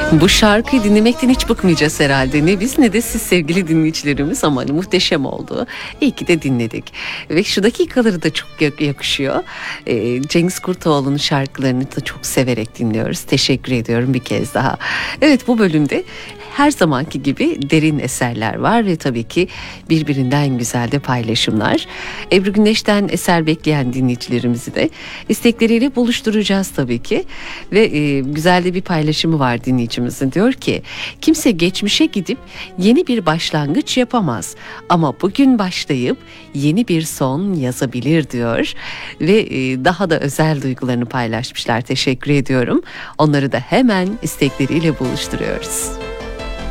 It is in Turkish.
Bu şarkıyı dinlemekten hiç bıkmayacağız herhalde. Ne biz ne de siz sevgili dinleyicilerimiz, ama muhteşem oldu. İyi ki de dinledik. Ve şu dakikaları da çok yakışıyor. Cengiz Kurtoğlu'nun şarkılarını da çok severek dinliyoruz. Teşekkür ediyorum bir kez daha. Evet, bu bölümde her zamanki gibi derin eserler var ve tabii ki birbirinden güzel de paylaşımlar. Ebru Gündeş'ten eser bekleyen dinleyicilerimizi de istekleriyle buluşturacağız tabii ki. Ve güzel de bir paylaşımı var dinleyicimizin. Diyor ki, kimse geçmişe gidip yeni bir başlangıç yapamaz ama bugün başlayıp yeni bir son yazabilir diyor. Ve daha da özel duygularını paylaşmışlar. Teşekkür ediyorum. Onları da hemen istekleriyle buluşturuyoruz.